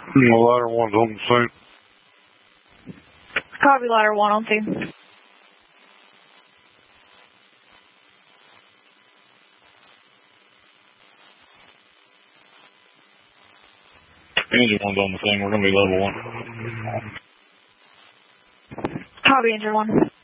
Ladder 1's on the scene. Copy, ladder 1 on scene. Engine 1's on the scene. We're going to be level 1. Copy, engine 1.